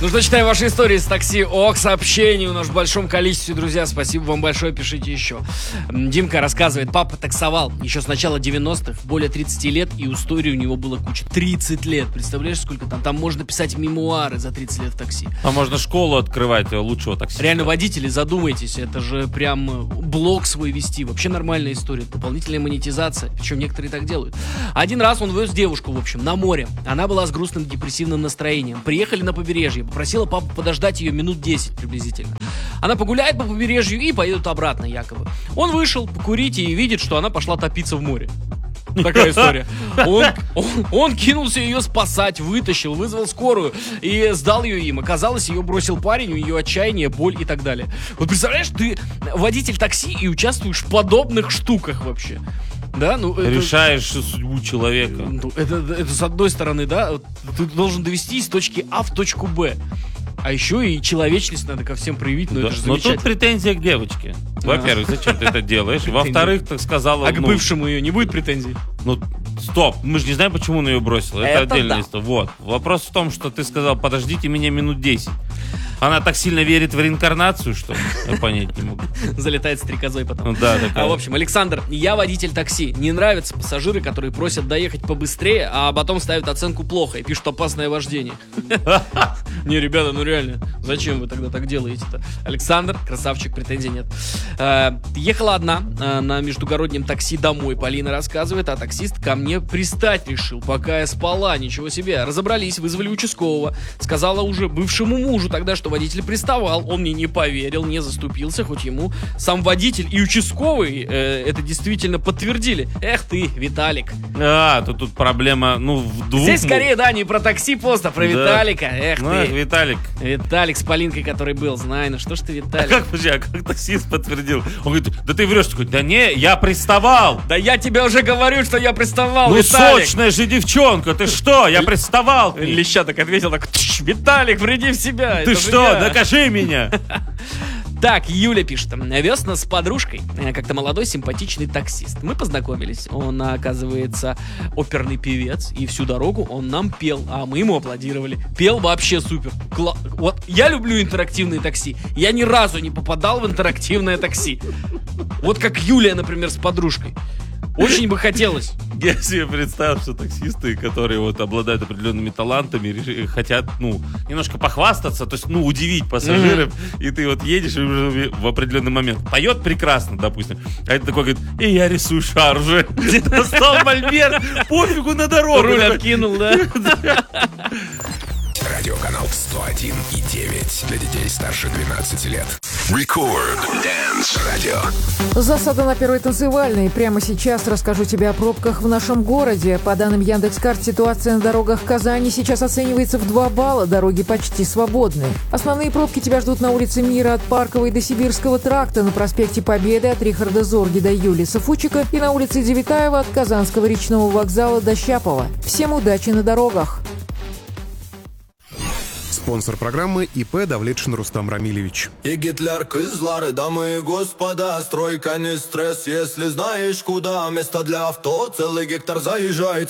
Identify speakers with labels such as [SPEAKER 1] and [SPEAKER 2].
[SPEAKER 1] Ну что, читаем ваши истории с такси. Ох, сообщений у нас в большом количестве, друзья. Спасибо вам большое, пишите еще. Димка рассказывает, папа таксовал еще с начала 90-х, более 30 лет, и истории у него было куча. 30 лет, представляешь, сколько там? Там можно писать мемуары за 30 лет в такси.
[SPEAKER 2] А можно школу открывать лучшего таксиста.
[SPEAKER 1] Реально, водители, задумайтесь, это же прям блог свой вести. Вообще нормальная история, дополнительная монетизация. Причем некоторые так делают. Один раз он вез девушку, в общем, на море. Она была с грустным депрессивным настроением. Приехали на побережье, попросила папу подождать ее минут 10 приблизительно. Она погуляет по побережью и поедут обратно якобы. Он вышел покурить и видит, что она пошла топиться в море. Такая история. Он кинулся ее спасать, вытащил, вызвал скорую и сдал ее им. Оказалось, ее бросил парень, у нее отчаяние, боль и так далее. Вот представляешь, ты водитель такси и участвуешь в подобных штуках вообще. Да, ну,
[SPEAKER 2] решаешь судьбу человека.
[SPEAKER 1] Ну, это с одной стороны, да, ты должен довести из точки А в точку Б. А еще и человечность надо ко всем проявить, но
[SPEAKER 2] да.
[SPEAKER 1] это же
[SPEAKER 2] Но
[SPEAKER 1] замечательно.
[SPEAKER 2] тут претензия к девочке. Во-первых, зачем ты это делаешь? Во-вторых, так сказала...
[SPEAKER 1] А к бывшему ее не будет претензий?
[SPEAKER 2] Ну, стоп, мы же не знаем, почему он ее бросил. Это отдельная история. Вот. Вопрос в том, что ты сказал, подождите меня минут 10. Она так сильно верит в реинкарнацию, что я понять не могу.
[SPEAKER 1] Залетает стрекозой потом.
[SPEAKER 2] Ну, да, такая.
[SPEAKER 1] В общем, Александр, я водитель такси. Не нравятся пассажиры, которые просят доехать побыстрее, а потом ставят оценку плохо и пишут опасное вождение. Не, ребята, ну реально, зачем вы тогда так делаете-то? Александр, красавчик, претензий нет. Ехала одна на междугороднем такси домой, Полина рассказывает, а таксист ко мне пристать решил, пока я спала, ничего себе. Разобрались, вызвали участкового. Сказала уже бывшему мужу тогда, что водитель приставал. Он мне не поверил, не заступился, хоть ему сам водитель и участковый это действительно подтвердили. Эх ты, Виталик.
[SPEAKER 2] Тут проблема, в двух...
[SPEAKER 1] Здесь скорее, да, не про такси пост, а про Виталика. Эх ты.
[SPEAKER 2] Виталик.
[SPEAKER 1] Виталик с Полинкой, который был. Знаю, ну что ж ты, Виталик.
[SPEAKER 2] Как таксист подтвердил? Он говорит, да ты врешь. Такой, да не, я приставал.
[SPEAKER 1] Да я тебе уже говорю, что я приставал,
[SPEAKER 2] Ну
[SPEAKER 1] Виталик.
[SPEAKER 2] сочная же девчонка, ты что, я приставал.
[SPEAKER 1] Леща так ответил, так, Виталик, приди в себя.
[SPEAKER 2] Ты что, докажи меня.
[SPEAKER 1] Так, Юля пишет. Вез нас с подружкой, как-то молодой симпатичный таксист. Мы познакомились. Он, оказывается, оперный певец. И всю дорогу он нам пел, а мы ему аплодировали. Пел вообще супер. Вот я люблю интерактивные такси. Я ни разу не попадал в интерактивное такси. Вот как Юлия, например, с подружкой. Очень бы хотелось.
[SPEAKER 2] Я себе представил, что таксисты, которые вот обладают определенными талантами, хотят, немножко похвастаться, то есть, удивить пассажиров, и ты вот едешь и уже в определенный момент поет прекрасно, допустим, а это такой говорит, и я рисую шар уже. Достал мольберт, пофигу на дорогу.
[SPEAKER 1] Руль откинул, да?
[SPEAKER 3] Радиоканал 101,9 для детей старше 12 лет. Record Dance Radio.
[SPEAKER 4] Засада на первой танцевальной. Прямо сейчас расскажу тебе о пробках в нашем городе. По данным Яндекс.Карт, ситуация на дорогах Казани сейчас оценивается в 2 балла. Дороги почти свободны. Основные пробки тебя ждут на улице Мира от Парковой до Сибирского тракта, на проспекте Победы от Рихарда Зорги до Юлиса Фучика и на улице Девятаева от Казанского речного вокзала до Щапова. Всем удачи на дорогах!
[SPEAKER 5] Спонсор программы ИП Давлетшин Рустам Рамилевич.
[SPEAKER 6] И Гитлер, кызлары, дамы и господа, стройка не стресс, если знаешь куда. Место для авто, целый гектар заезжает.